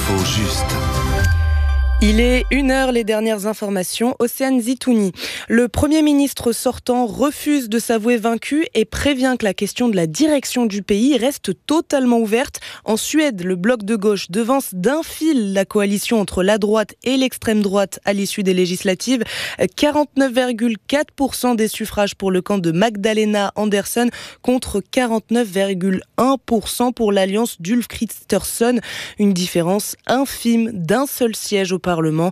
L'info juste. Il est 1h, les dernières informations. Océane Zitouni. Le Premier ministre sortant refuse de s'avouer vaincu et prévient que la question de la direction du pays reste totalement ouverte. En Suède, le bloc de gauche devance d'un fil la coalition entre la droite et l'extrême droite à l'issue des législatives. 49,4% des suffrages pour le camp de Magdalena Andersson contre 49,1% pour l'alliance d'Ulf Kristersson. Une différence infime d'un seul siège au Parlement,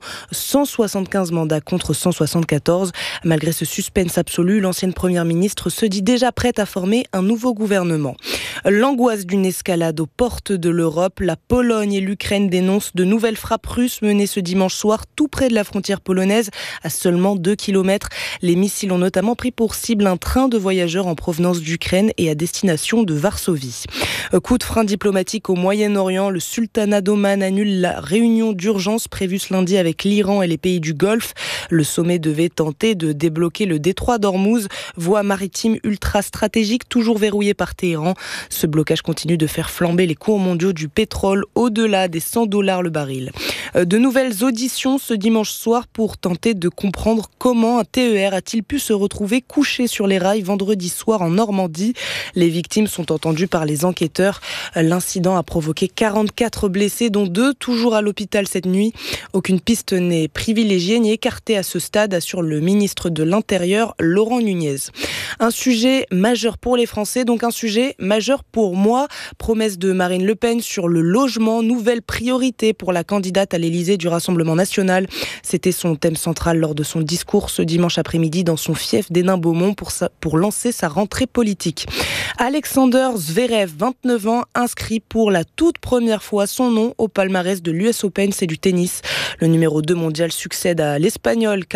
175 mandats contre 174. Malgré ce suspense absolu, l'ancienne première ministre se dit déjà prête à former un nouveau gouvernement. L'angoisse d'une escalade aux portes de l'Europe, la Pologne et l'Ukraine dénoncent de nouvelles frappes russes menées ce dimanche soir tout près de la frontière polonaise, à seulement 2 km. Les missiles ont notamment pris pour cible un train de voyageurs en provenance d'Ukraine et à destination de Varsovie. Coup de frein diplomatique au Moyen-Orient, le sultanat d'Oman annule la réunion d'urgence prévue ce lundi avec l'Iran et les pays du Golfe. Le sommet devait tenter de débloquer le détroit d'Ormuz, voie maritime ultra stratégique toujours verrouillée par Téhéran. Ce blocage continue de faire flamber les cours mondiaux du pétrole au-delà des $100 le baril. De nouvelles auditions ce dimanche soir pour tenter de comprendre comment un TER a-t-il pu se retrouver couché sur les rails vendredi soir en Normandie. Les victimes sont entendues par les enquêteurs. L'incident a provoqué 44 blessés, dont 2 toujours à l'hôpital cette nuit. Aucune piste n'est privilégiée ni écartée à ce stade, assure le ministre de l'Intérieur, Laurent Nunez. Un sujet majeur pour les Français, donc un sujet majeur pour moi. Promesse de Marine Le Pen sur le logement, nouvelle priorité pour la candidate à l'Élysée du Rassemblement national. C'était son thème central lors de son discours ce dimanche après-midi dans son fief d'Hénin-Beaumont pour lancer sa rentrée politique. Alexander Zverev, 29 ans, inscrit pour la toute première fois son nom au palmarès de l'US Open, c'est du tennis. Le numéro 2 mondial succède à l'Espagnol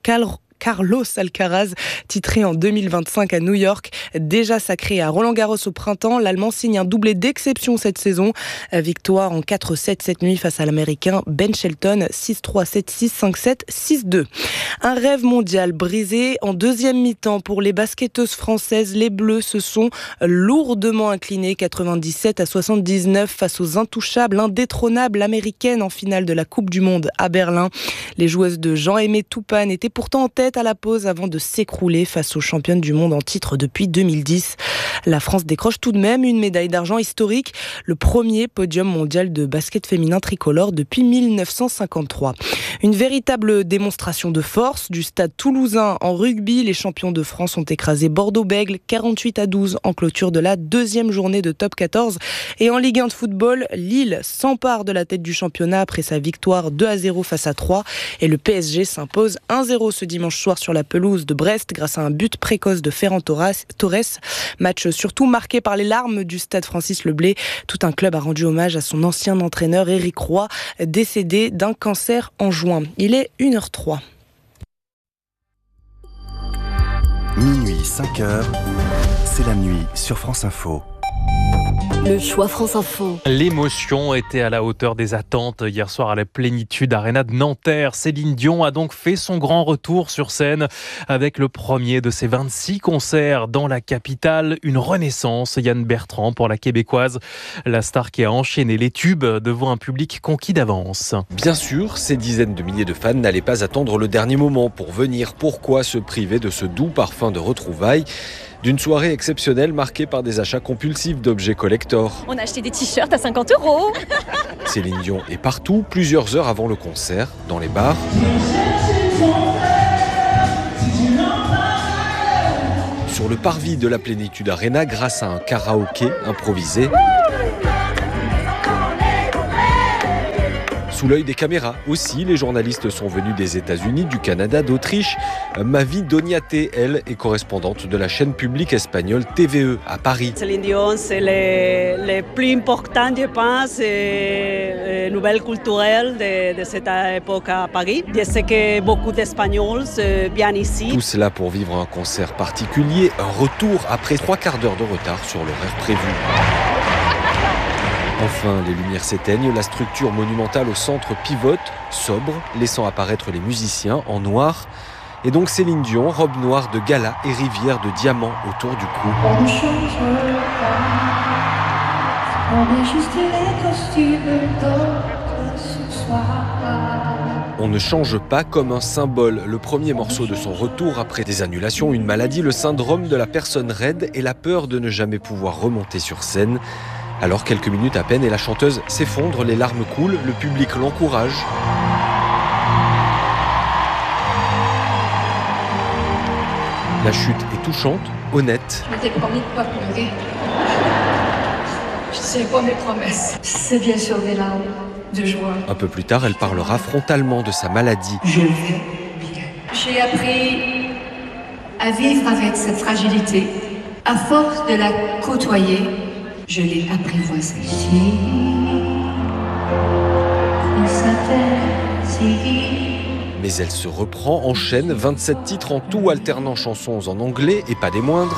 Carlos Alcaraz, titré en 2025 à New York. Déjà sacré à Roland-Garros au printemps, l'Allemand signe un doublé d'exception cette saison. Victoire en 4-7 cette nuit face à l'Américain Ben Shelton, 6-3, 7-6, 5-7, 6-2. Un rêve mondial brisé en deuxième mi-temps pour les basketteuses françaises. Les Bleus se sont lourdement inclinés, 97-79 face aux intouchables, indétrônables américaines en finale de la Coupe du Monde à Berlin. Les joueuses de Jean-Aimé Toupane étaient pourtant en tête à la pause avant de s'écrouler face aux championnes du monde en titre depuis 2010. La France décroche tout de même une médaille d'argent historique, le premier podium mondial de basket féminin tricolore depuis 1953. Une véritable démonstration de force du stade toulousain en rugby. Les champions de France ont écrasé Bordeaux-Bègles 48-12 en clôture de la deuxième journée de top 14. Et en Ligue 1 de football, Lille s'empare de la tête du championnat après sa victoire 2-0 face à 3. Et le PSG s'impose 1-0 ce dimanche soir sur la pelouse de Brest grâce à un but précoce de Ferran Torres. Match surtout marqué par les larmes du stade Francis Leblay. Tout un club a rendu hommage à son ancien entraîneur Éric Roy, décédé d'un cancer en juin. Il est 1h03. Minuit 5h, c'est la nuit sur France Info. Le choix France Info. L'émotion était à la hauteur des attentes hier soir à la Plénitude Arena de Nanterre. Céline Dion a donc fait son grand retour sur scène avec le premier de ses 26 concerts dans la capitale. Une renaissance, Yann Bertrand, pour la Québécoise. La star qui a enchaîné les tubes devant un public conquis d'avance. Bien sûr, ces dizaines de milliers de fans n'allaient pas attendre le dernier moment pour venir. Pourquoi se priver de ce doux parfum de retrouvailles ? D'une soirée exceptionnelle marquée par des achats compulsifs d'objets collector. On a acheté des t-shirts à 50 €. Céline Dion est partout, plusieurs heures avant le concert, dans les bars, sur le parvis de la Plénitude Arena grâce à un karaoké improvisé. Sous l'œil des caméras aussi, les journalistes sont venus des États-Unis, du Canada, d'Autriche. Mavi Doniate, elle, est correspondante de la chaîne publique espagnole TVE à Paris. Céline Dion, c'est le plus important, je pense, nouvelle culturelle de cette époque à Paris. Je sais que beaucoup d'Espagnols viennent ici. Tout cela pour vivre un concert particulier, un retour après 3/4 d'heure de retard sur l'horaire prévu. Enfin, les lumières s'éteignent, la structure monumentale au centre pivote, sobre, laissant apparaître les musiciens en noir. Et donc Céline Dion, robe noire de gala et rivière de diamants autour du cou. On ne change pas, on est juste les costumes d'or. On ne change pas comme un symbole. Le premier morceau de son retour après des annulations, une maladie, le syndrome de la personne raide et la peur de ne jamais pouvoir remonter sur scène. Alors quelques minutes à peine et la chanteuse s'effondre, les larmes coulent, le public l'encourage. La chute est touchante, honnête. Je m'étais promis de ne pas pleurer. Je ne sais pas mes promesses. C'est bien sûr des larmes de joie. Un peu plus tard, elle parlera frontalement de sa maladie. Je vais bien. J'ai appris à vivre avec cette fragilité. À force de la côtoyer, je l'ai apprivoisée. Il s'appelle Sylvie. Mais elle se reprend, enchaîne 27 titres en tout, alternant chansons en anglais et pas des moindres.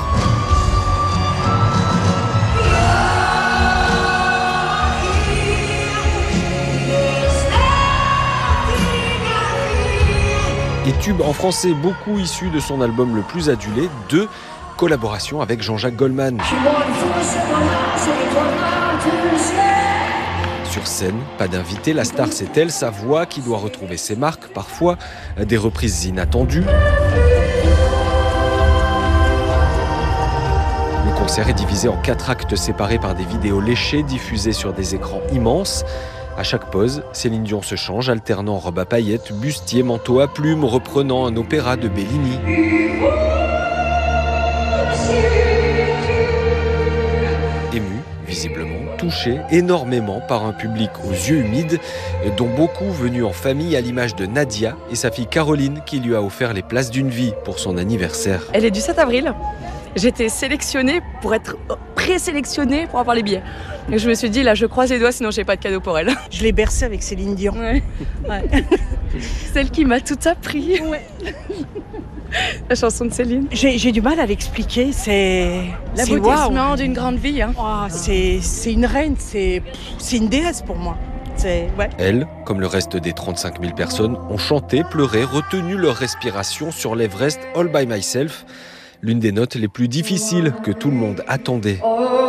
Et tubes en français, beaucoup issus de son album le plus adulé, 2 collaborations avec Jean-Jacques Goldman. Sur scène, pas d'invité, la star c'est elle, sa voix qui doit retrouver ses marques, parfois des reprises inattendues. Le concert est divisé en 4 actes séparés par des vidéos léchées diffusées sur des écrans immenses. À chaque pause, Céline Dion se change, alternant robe à paillettes, bustier, manteau à plumes, reprenant un opéra de Bellini. Émue, visiblement, touchée énormément par un public aux yeux humides, dont beaucoup venus en famille à l'image de Nadia et sa fille Caroline qui lui a offert les places d'une vie pour son anniversaire. Elle est du 7 avril. J'étais sélectionnée pour être présélectionnée pour avoir les billets. Et je me suis dit, là, je croise les doigts, sinon j'ai pas de cadeau pour elle. Je l'ai bercée avec Céline Dion. Ouais. Celle qui m'a tout appris. Ouais. La chanson de Céline. J'ai du mal à l'expliquer. C'est l'aboutissement d'une grande vie. Hein. Oh, c'est une reine, c'est une déesse pour moi. Ouais. Elle, comme le reste des 35 000 personnes, ont chanté, pleuré, retenu leur respiration sur l'Everest All by Myself. L'une des notes les plus difficiles que tout le monde attendait.